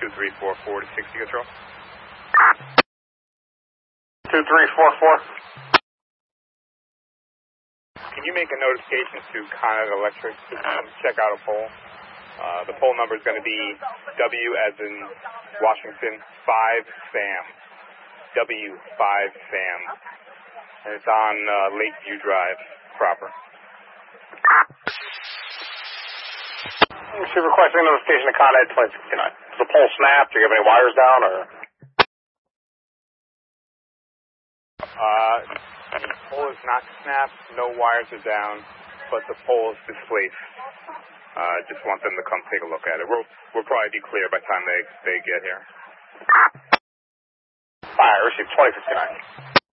2344 to 60 control. 2344. Can you make a notification to Con Ed Electric to check out a pole? The pole number is going to be W as in Washington 5SAM. W5SAM. And it's on Lakeview Drive proper. She's requesting notification to Con Ed 2069. Is the pole snapped? Do you have any wires down, or? The pole is not snapped, no wires are down, but the pole is displaced. Just want them to come take a look at it. We'll probably be clear by the time they get here. Fire, receive 2059.